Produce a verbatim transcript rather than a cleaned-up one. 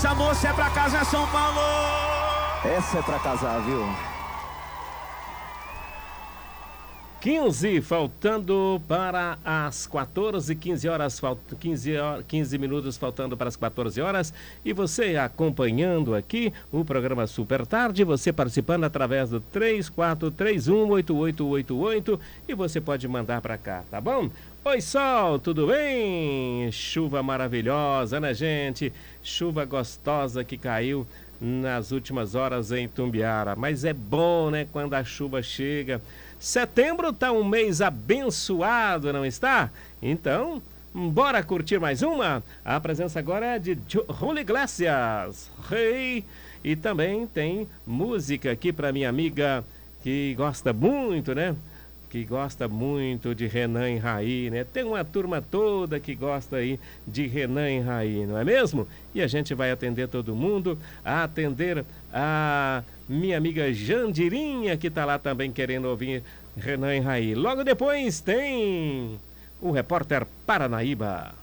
Essa moça é pra casa, é São Paulo. Essa é pra casar, viu? quinze, faltando para as quatorze, quinze horas, quinze, quinze minutos faltando para as quatorze horas. E você acompanhando aqui o programa Super Tarde, você participando através do três quatro três um, oito oito oito oito e você pode mandar para cá, tá bom? Oi, Sol, tudo bem? Chuva maravilhosa, né, gente? Chuva gostosa que caiu nas últimas horas em Tumbiara. Mas é bom, né, quando a chuva chega. Setembro tá um mês abençoado, não está? Então, bora curtir mais uma? A presença agora é de Julio Iglesias, Rei. E também tem música aqui para minha amiga que gosta muito, né? Que gosta muito de Renan e Raí, né? Tem uma turma toda que gosta aí de Renan e Raí, não é mesmo? E a gente vai atender todo mundo, a atender a minha amiga Jandirinha, que tá lá também querendo ouvir Renan e Raí. Logo depois tem o repórter Paranaíba.